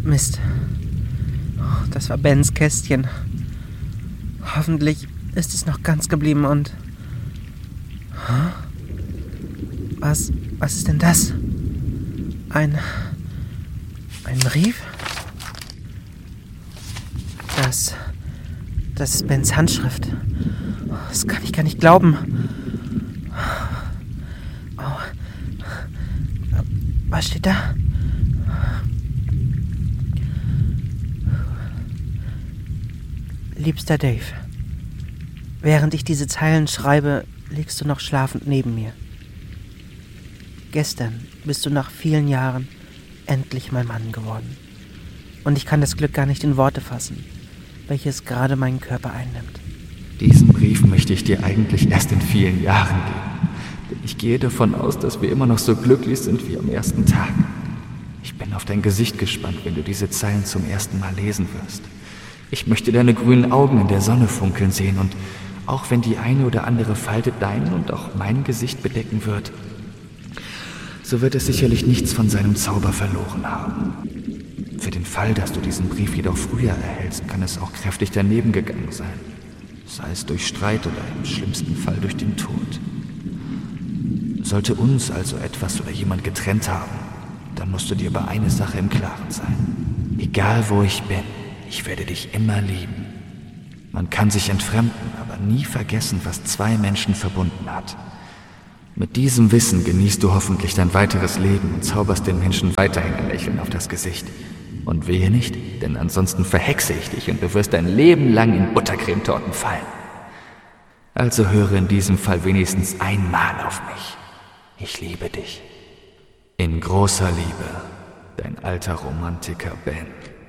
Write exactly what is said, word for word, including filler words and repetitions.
Mist. Das war Bens Kästchen. Hoffentlich ist es noch ganz geblieben und... Was, was ist denn das? Ein... Ein Brief? Das... Das ist Bens Handschrift. Das kann ich gar nicht glauben. Oh. Was steht da? Liebster Dave, während ich diese Zeilen schreibe, liegst du noch schlafend neben mir. Gestern bist du nach vielen Jahren endlich mein Mann geworden. Und ich kann das Glück gar nicht in Worte fassen, welches gerade meinen Körper einnimmt. Diesen Brief möchte ich dir eigentlich erst in vielen Jahren geben. Denn ich gehe davon aus, dass wir immer noch so glücklich sind wie am ersten Tag. Ich bin auf dein Gesicht gespannt, wenn du diese Zeilen zum ersten Mal lesen wirst. Ich möchte deine grünen Augen in der Sonne funkeln sehen und auch wenn die eine oder andere Falte dein und auch mein Gesicht bedecken wird, so wird es sicherlich nichts von seinem Zauber verloren haben. Für den Fall, dass du diesen Brief jedoch früher erhältst, kann es auch kräftig daneben gegangen sein. Sei es durch Streit oder im schlimmsten Fall durch den Tod. Sollte uns also etwas oder jemand getrennt haben, dann musst du dir über eine Sache im Klaren sein. Egal wo ich bin, ich werde dich immer lieben. Man kann sich entfremden, aber nie vergessen, was zwei Menschen verbunden hat. Mit diesem Wissen genießt du hoffentlich dein weiteres Leben und zauberst den Menschen weiterhin ein Lächeln auf das Gesicht. Und wehe nicht, denn ansonsten verhexe ich dich und du wirst dein Leben lang in Buttercremetorten fallen. Also höre in diesem Fall wenigstens einmal auf mich. Ich liebe dich. In großer Liebe, dein alter Romantiker Ben.